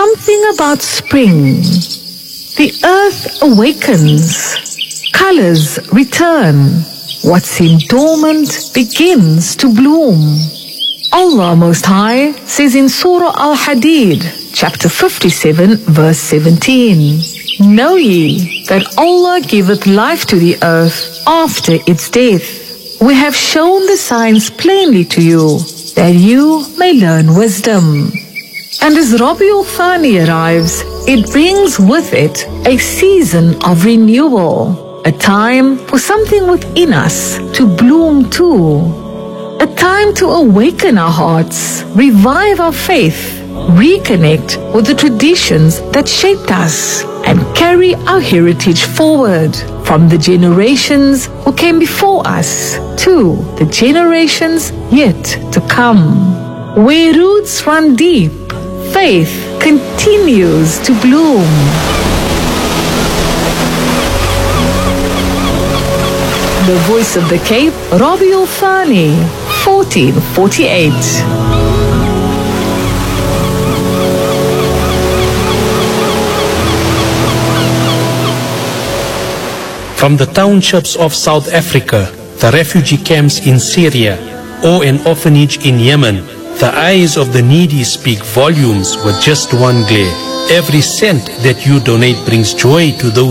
something about spring. The earth awakens, colors return, what seemed dormant begins to bloom. Allah Most High says in Surah Al-Hadid, chapter 57, verse 17, Know ye that Allah giveth life to the earth after its death. We have shown the signs plainly to you, that you may learn wisdom. And as Rabiul Thani arrives, it brings with it a season of renewal, a time for something within us to bloom too, a time to awaken our hearts, revive our faith, reconnect with the traditions that shaped us, and carry our heritage forward from the generations who came before us to the generations yet to come. Where roots run deep, faith continues to bloom. The Voice of the Cape, Rabiul Thani, 1448. From the townships of South Africa, the refugee camps in Syria, or an orphanage in Yemen, the eyes of the needy speak volumes with just one glare. Every cent that you donate brings joy to those